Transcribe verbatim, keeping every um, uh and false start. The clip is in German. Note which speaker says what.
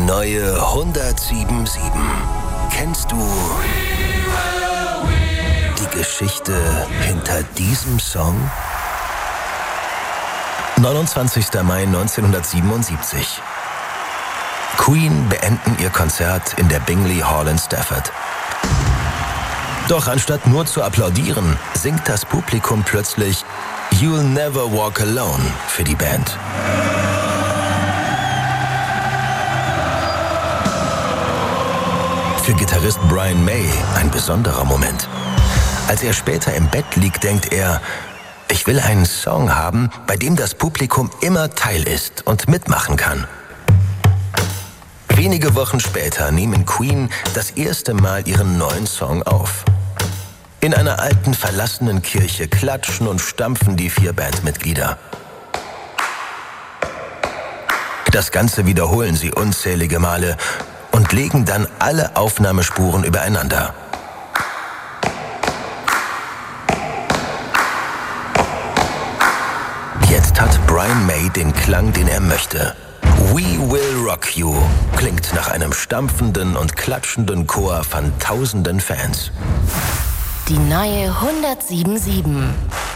Speaker 1: neue hundertsieben sieben. Kennst du die Geschichte hinter diesem Song? neunundzwanzigster Mai neunzehnhundertsiebenundsiebzig. Queen beenden ihr Konzert in der Bingley Hall in Stafford. Doch anstatt nur zu applaudieren, singt das Publikum plötzlich You'll Never Walk Alone für die Band. Für Gitarrist Brian May ein besonderer Moment. Als er später im Bett liegt, denkt er, ich will einen Song haben, bei dem das Publikum immer Teil ist und mitmachen kann. Wenige Wochen später nehmen Queen das erste Mal ihren neuen Song auf. In einer alten, verlassenen Kirche klatschen und stampfen die vier Bandmitglieder. Das Ganze wiederholen sie unzählige Male und legen dann alle Aufnahmespuren übereinander. Jetzt hat Brian May den Klang, den er möchte. We Will Rock You klingt nach einem stampfenden und klatschenden Chor von tausenden Fans.
Speaker 2: Die neue hundertsieben sieben.